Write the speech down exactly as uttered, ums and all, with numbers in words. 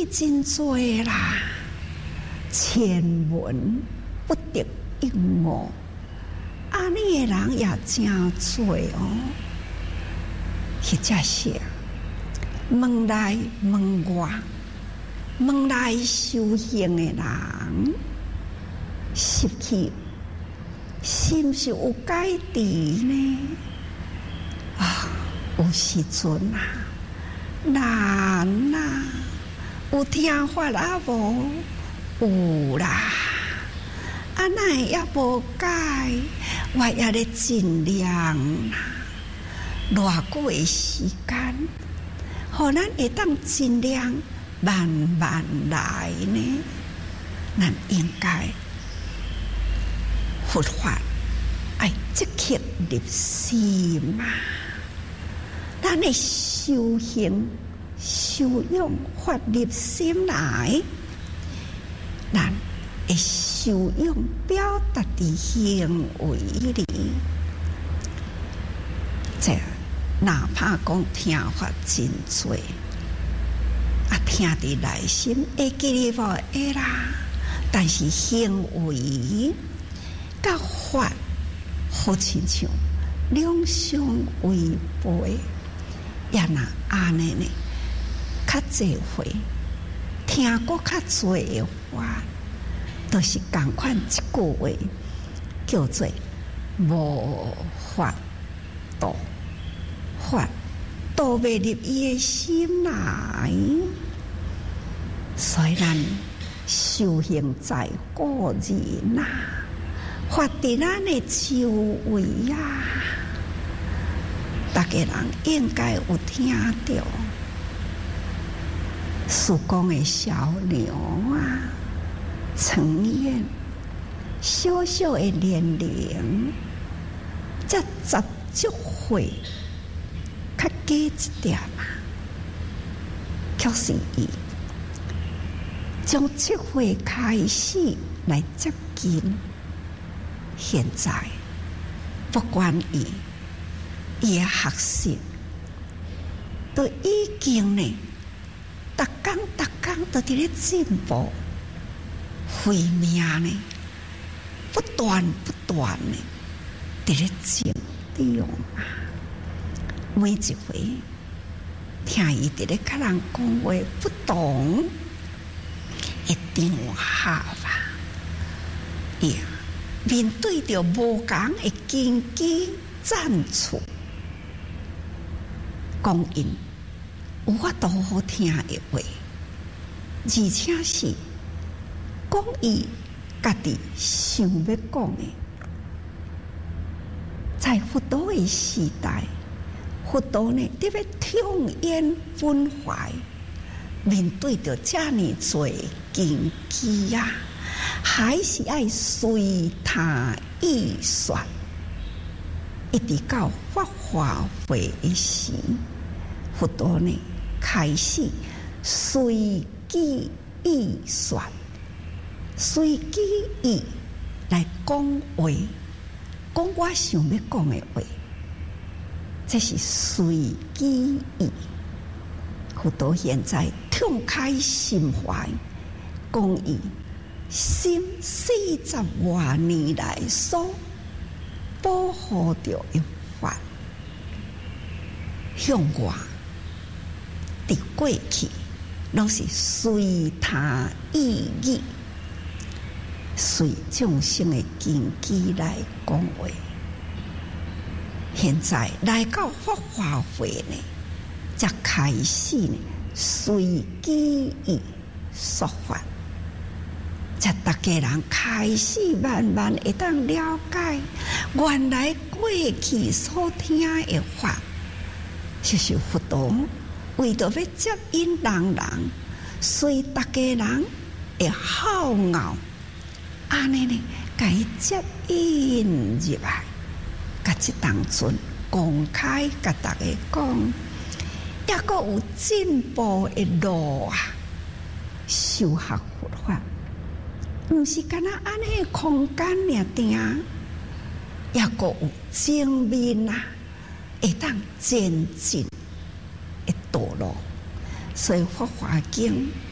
尼真多啦，千文不得一误，安尼的人也真多哦。或者是门内门外，门内修行的人，失去是不是有改变呢？啊，有时阵啊，难啊，有听法啊无？有啦，啊那也无改，我也咧尽量啦。偌久的时间，互咱会当尽量慢慢来呢？咱应该佛法爱即刻入心嘛。咱的修行修养法入心来，咱会修养表达伫行为里。这哪怕讲听法真多，啊，听伫内心会记哩无会啦，但是行为甲法好亲像两相违背，也若安尼呢，较侪回听过较侪的话，都、就是共款一句话，叫做无法度。法度未入伊的心来，所以咱修行在个人呐，法伫咱的周围呀，大家人应该有听到。苏公的小牛啊，曾燕小小的年龄，才十足岁。较加一点啊，却是伊从七岁开始来接近，现在不管伊伊的学习，都已经呢，逐工逐工都伫咧进步，慧命呢不断不断呢伫咧进步啊。每一回听伊伫咧甲人讲话不同的场合啊，伊面对着无共的根基赞处，讲因有法度好听的话，而且是讲伊家己想要讲的，在佛陀的时代。佛陀呢，特别痛怨分怀，面对着这么多根基呀，还是爱随他意说。一直到法华会的时，佛陀呢开始随机意说，随机意来讲话，讲我想要讲的话。这是随机意，佛陀现在痛开心怀，讲伊心四十多年来所保护着的法，向我伫过去拢是随他意义，随众生的根基来讲话。现在来到法华会呢，才开始呢随机意说法，才大家人开始慢慢会当了解，原来过去所听的法，就是佛陀为着要接引人人，随大家人会好傲，安尼呢，甲伊接引入来。甲即当阵公开甲大家讲，也阁有进步的路啊！修学佛法，毋是干那安尼空间尔定，也阁有正面啊，会当前进的道路。所以《法华经》